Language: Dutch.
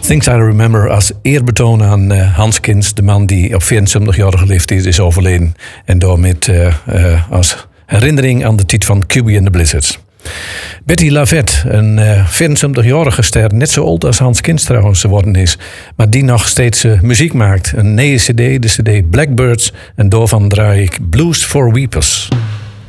Things I Remember als eerbetoon aan Hans Kins, de man die op 74-jarige leeftijd is overleden. En daarmee als herinnering aan de tijd van Cubie and the Blizzards. Betty Lavette, een 74-jarige ster, net zo oud als Hans Kins trouwens geworden is, maar die nog steeds muziek maakt. Een nieuwe cd, de cd Blackbirds, en daarvan draai ik Blues for Weepers.